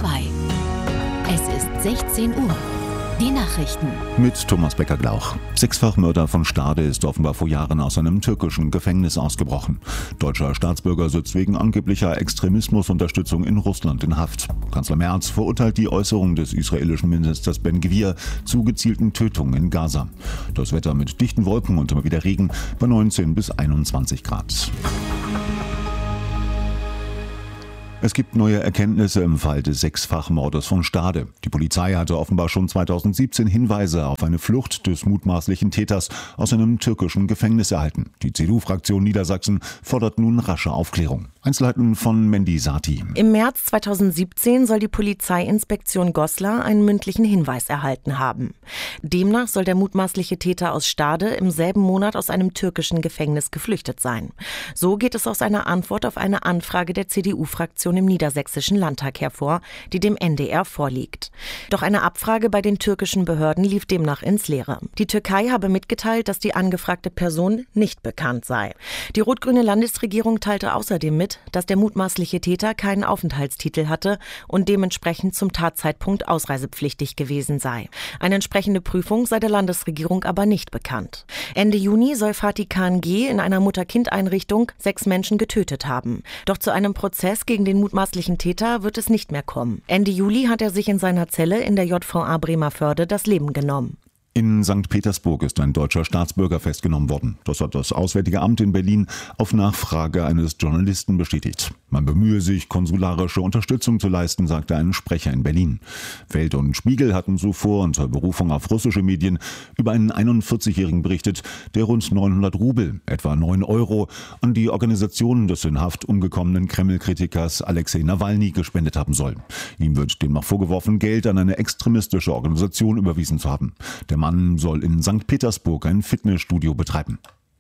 2. Es ist 16 Uhr. Die Nachrichten. Mit Thomas Becker-Glauch. Sechsfachmörder von Stade ist offenbar vor Jahren aus einem türkischen Gefängnis ausgebrochen. Deutscher Staatsbürger sitzt wegen angeblicher Extremismusunterstützung in Russland in Haft. Kanzler Merz verurteilt die Äußerung des israelischen Ministers Ben-Gvir zu gezielten Tötungen in Gaza. Das Wetter mit dichten Wolken und immer wieder Regen bei 19 bis 21 Grad. Es gibt neue Erkenntnisse im Fall des Sechsfachmordes von Stade. Die Polizei hatte offenbar schon 2017 Hinweise auf eine Flucht des mutmaßlichen Täters aus einem türkischen Gefängnis erhalten. Die CDU-Fraktion Niedersachsen fordert nun rasche Aufklärung. Einzelheiten von Mendi Sati. Im März 2017 soll die Polizeiinspektion Goslar einen mündlichen Hinweis erhalten haben. Demnach soll der mutmaßliche Täter aus Stade im selben Monat aus einem türkischen Gefängnis geflüchtet sein. So geht es aus einer Antwort auf eine Anfrage der CDU-Fraktion im Niedersächsischen Landtag hervor, die dem NDR vorliegt. Doch eine Abfrage bei den türkischen Behörden lief demnach ins Leere. Die Türkei habe mitgeteilt, dass die angefragte Person nicht bekannt sei. Die rot-grüne Landesregierung teilte außerdem mit, dass der mutmaßliche Täter keinen Aufenthaltstitel hatte und dementsprechend zum Tatzeitpunkt ausreisepflichtig gewesen sei. Eine entsprechende Prüfung sei der Landesregierung aber nicht bekannt. Ende Juni soll Fatih K.G. in einer Mutter-Kind-Einrichtung 6 Menschen getötet haben. Doch zu einem Prozess gegen den mutmaßlichen Täter wird es nicht mehr kommen. Ende Juli hat er sich in seiner Zelle in der JVA Bremervörde das Leben genommen. In St. Petersburg ist ein deutscher Staatsbürger festgenommen worden. Das hat das Auswärtige Amt in Berlin auf Nachfrage eines Journalisten bestätigt. Man bemühe sich, konsularische Unterstützung zu leisten, sagte ein Sprecher in Berlin. Welt und Spiegel hatten zuvor unter Berufung auf russische Medien über einen 41-Jährigen berichtet, der rund 900 Rubel, etwa 9 Euro, an die Organisation des in Haft umgekommenen Kreml-Kritikers Alexei Nawalny gespendet haben soll. Ihm wird demnach vorgeworfen, Geld an eine extremistische Organisation überwiesen zu haben. Der Mann soll in St. Petersburg ein Fitnessstudio betreiben.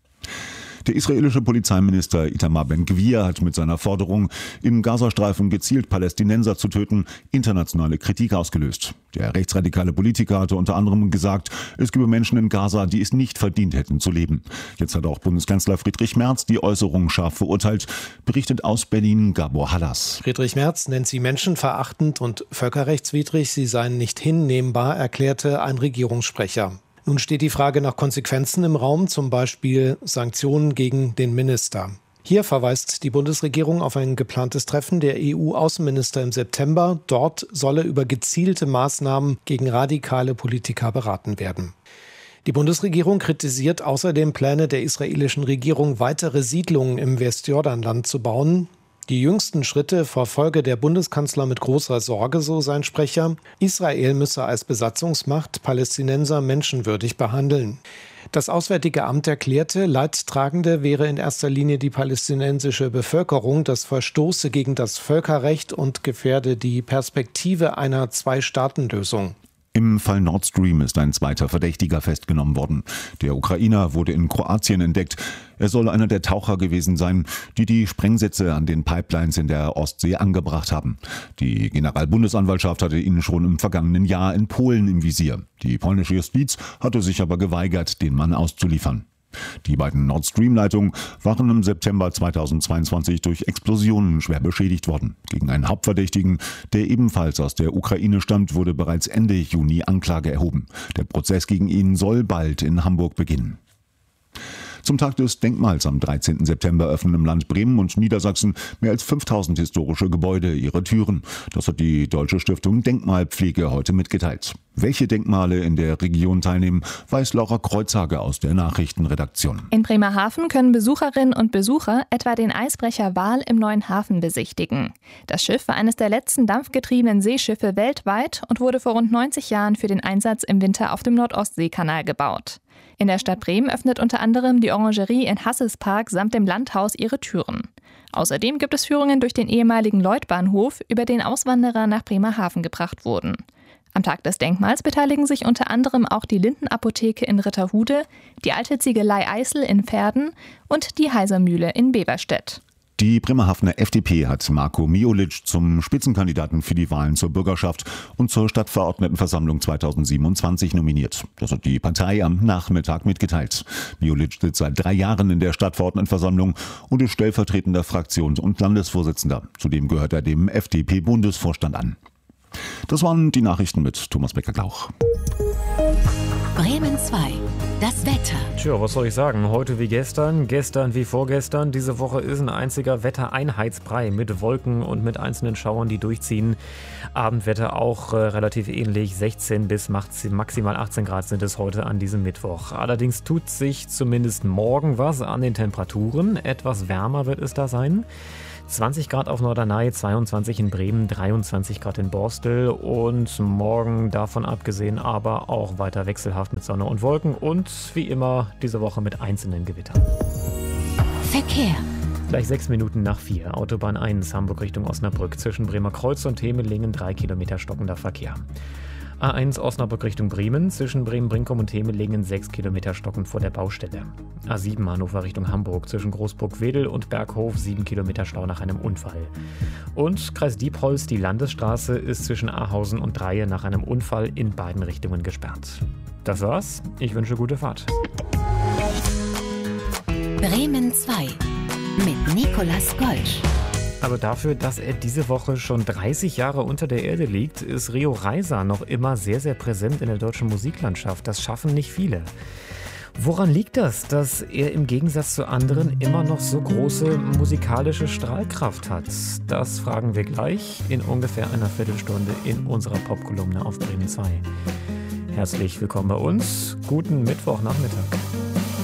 Der israelische Polizeiminister Itamar Ben-Gvir hat mit seiner Forderung, im Gazastreifen gezielt Palästinenser zu töten, internationale Kritik ausgelöst. Der rechtsradikale Politiker hatte unter anderem gesagt, es gebe Menschen in Gaza, die es nicht verdient hätten zu leben. Jetzt hat auch Bundeskanzler Friedrich Merz die Äußerung scharf verurteilt, berichtet aus Berlin Gabor Hallas. Friedrich Merz nennt sie menschenverachtend und völkerrechtswidrig, sie seien nicht hinnehmbar, erklärte ein Regierungssprecher. Nun steht die Frage nach Konsequenzen im Raum, zum Beispiel Sanktionen gegen den Minister. Hier verweist die Bundesregierung auf ein geplantes Treffen der EU-Außenminister im September. Dort solle über gezielte Maßnahmen gegen radikale Politiker beraten werden. Die Bundesregierung kritisiert außerdem Pläne der israelischen Regierung, weitere Siedlungen im Westjordanland zu bauen. Die jüngsten Schritte verfolge der Bundeskanzler mit großer Sorge, so sein Sprecher. Israel müsse als Besatzungsmacht Palästinenser menschenwürdig behandeln. Das Auswärtige Amt erklärte, Leidtragende wäre in erster Linie die palästinensische Bevölkerung. Das verstoße gegen das Völkerrecht und gefährde die Perspektive einer Zwei-Staaten-Lösung. Im Fall Nord Stream ist ein zweiter Verdächtiger festgenommen worden. Der Ukrainer wurde in Kroatien entdeckt. Er soll einer der Taucher gewesen sein, die die Sprengsätze an den Pipelines in der Ostsee angebracht haben. Die Generalbundesanwaltschaft hatte ihn schon im vergangenen Jahr in Polen im Visier. Die polnische Justiz hatte sich aber geweigert, den Mann auszuliefern. Die beiden Nord Stream-Leitungen waren im September 2022 durch Explosionen schwer beschädigt worden. Gegen einen Hauptverdächtigen, der ebenfalls aus der Ukraine stammt, wurde bereits Ende Juni Anklage erhoben. Der Prozess gegen ihn soll bald in Hamburg beginnen. Zum Tag des Denkmals am 13. September öffnen im Land Bremen und Niedersachsen mehr als 5000 historische Gebäude ihre Türen. Das hat die Deutsche Stiftung Denkmalpflege heute mitgeteilt. Welche Denkmale in der Region teilnehmen, weiß Laura Kreuzhager aus der Nachrichtenredaktion. In Bremerhaven können Besucherinnen und Besucher etwa den Eisbrecher Wal im Neuen Hafen besichtigen. Das Schiff war eines der letzten dampfgetriebenen Seeschiffe weltweit und wurde vor rund 90 Jahren für den Einsatz im Winter auf dem Nordostseekanal gebaut. In der Stadt Bremen öffnet unter anderem die Orangerie in Hasselspark samt dem Landhaus ihre Türen. Außerdem gibt es Führungen durch den ehemaligen Lloydbahnhof, über den Auswanderer nach Bremerhaven gebracht wurden. Am Tag des Denkmals beteiligen sich unter anderem auch die Lindenapotheke in Ritterhude, die Alte Ziegelei Eisel in Verden und die Heisermühle in Beverstedt. Die Bremerhavener FDP hat Marko Miholic zum Spitzenkandidaten für die Wahlen zur Bürgerschaft und zur Stadtverordnetenversammlung 2027 nominiert. Das hat die Partei am Nachmittag mitgeteilt. Miholic sitzt seit 3 Jahren in der Stadtverordnetenversammlung und ist stellvertretender Fraktions- und Landesvorsitzender. Zudem gehört er dem FDP-Bundesvorstand an. Das waren die Nachrichten mit Thomas Becker-Glauch. Bremen 2. Das Wetter. Tja, was soll ich sagen? Heute wie gestern, gestern wie vorgestern. Diese Woche ist ein einziger Wettereinheitsbrei mit Wolken und mit einzelnen Schauern, die durchziehen. Abendwetter auch relativ ähnlich. 16 bis maximal 18 Grad sind es heute an diesem Mittwoch. Allerdings tut sich zumindest morgen was an den Temperaturen. Etwas wärmer wird es da sein. 20 Grad auf Norderney, 22 in Bremen, 23 Grad in Borstel und morgen davon abgesehen aber auch weiter wechselhaft mit Sonne und Wolken und wie immer diese Woche mit einzelnen Gewittern. Verkehr. Gleich 6 Minuten nach 4. Autobahn 1 Hamburg Richtung Osnabrück zwischen Bremer Kreuz und Temelingen 3 Kilometer stockender Verkehr. A1 Osnabrück Richtung Bremen, zwischen Bremen-Brinkum und Temelingen 6 Kilometer stockend vor der Baustelle. A7 Hannover Richtung Hamburg, zwischen Großburg-Wedel und Berghof 7 Kilometer Stau nach einem Unfall. Und Kreis Diepholz, die Landesstraße, ist zwischen Ahausen und Dreie nach einem Unfall in beiden Richtungen gesperrt. Das war's, ich wünsche gute Fahrt. Bremen 2 mit Nicolas Golsch. Also dafür, dass er diese Woche schon 30 Jahre unter der Erde liegt, ist Rio Reiser noch immer sehr, sehr präsent in der deutschen Musiklandschaft. Das schaffen nicht viele. Woran liegt das, dass er im Gegensatz zu anderen immer noch so große musikalische Strahlkraft hat? Das fragen wir gleich in ungefähr einer Viertelstunde in unserer Popkolumne auf Bremen 2. Herzlich willkommen bei uns. Guten Mittwochnachmittag.